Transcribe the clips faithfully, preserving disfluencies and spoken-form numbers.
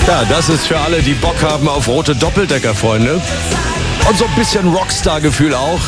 Ja, das ist für alle, die Bock haben auf rote Doppeldecker, Freunde. Und so ein bisschen Rockstar-Gefühl auch.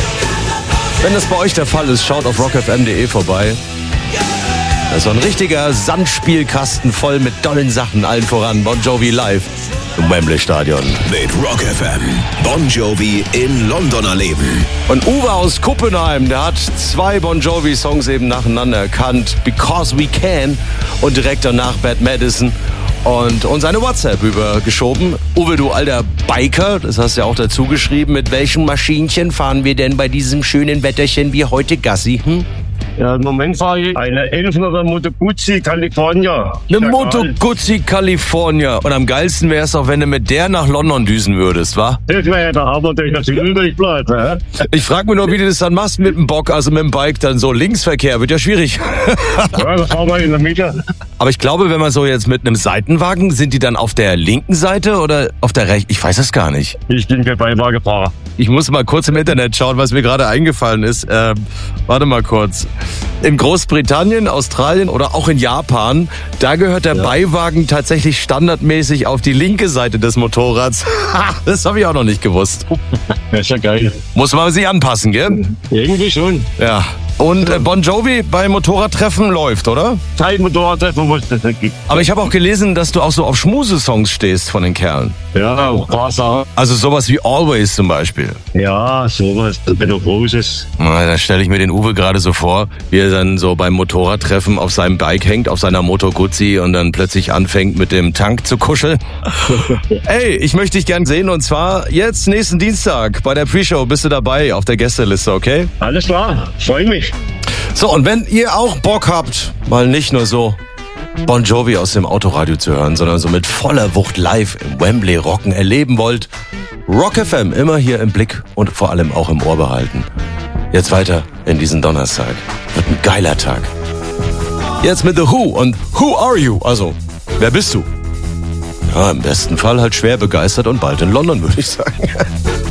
Wenn das bei euch der Fall ist, schaut auf rock f m punkt d e vorbei. Das ist so ein richtiger Sandspielkasten voll mit tollen Sachen, allen voran Bon Jovi live im Wembley Stadion. Mit Rock F M, Bon Jovi in London erleben. Und Uwe aus Kuppenheim, der hat zwei Bon Jovi-Songs eben nacheinander erkannt. Because We Can und direkt danach Bad Medicine. Und uns eine WhatsApp übergeschoben. Uwe, du alter Biker, das hast du ja auch dazu geschrieben. Mit welchem Maschinchen fahren wir denn bei diesem schönen Wetterchen wie heute Gassi? Hm? Ja, im Moment fahre ich eine elfhunderter Moto Guzzi California. Eine Moto Guzzi California. Und am geilsten wäre es auch, wenn du mit der nach London düsen würdest, wa? Das wäre ja der Hammer, dass ich das übrig bleibe. Ne? Ich frage mich nur, wie du das dann machst mit dem Bock, also mit dem Bike dann so. Linksverkehr wird ja schwierig. Ja, das fahren wir in der Mitte. Aber ich glaube, wenn man so jetzt mit einem Seitenwagen, sind die dann auf der linken Seite oder auf der rechten? Ich weiß es gar nicht. Ich bin der Beiwagenfahrer. Ich muss mal kurz im Internet schauen, was mir gerade eingefallen ist. Ähm, warte mal kurz. In Großbritannien, Australien oder auch in Japan, da gehört der ja. Beiwagen tatsächlich standardmäßig auf die linke Seite des Motorrads. Das habe ich auch noch nicht gewusst. Das ist ja geil. Muss man sich anpassen, gell? Irgendwie schon. Ja. Und äh, Bon Jovi bei Motorradtreffen läuft, oder? Kein Motorradtreffen, was das nicht gibt. Aber ich habe auch gelesen, dass du auch so auf Schmusesongs stehst von den Kerlen. Ja, Wasser. Also sowas wie Always zum Beispiel. Ja, sowas. Benno Großes. Na, da stelle ich mir den Uwe gerade so vor, wie er dann so beim Motorradtreffen auf seinem Bike hängt, auf seiner Moto Guzzi und dann plötzlich anfängt mit dem Tank zu kuscheln. Ey, ich möchte dich gern sehen und zwar jetzt nächsten Dienstag bei der Pre-Show bist du dabei auf der Gästeliste, okay? Alles klar, freue mich. So, und wenn ihr auch Bock habt, mal nicht nur so Bon Jovi aus dem Autoradio zu hören, sondern so mit voller Wucht live im Wembley Rocken erleben wollt, Rock F M immer hier im Blick und vor allem auch im Ohr behalten. Jetzt weiter in diesen Donnerstag. Wird ein geiler Tag. Jetzt mit The Who und Who Are You? Also, wer bist du? Ja, im besten Fall halt schwer begeistert und bald in London, würde ich sagen.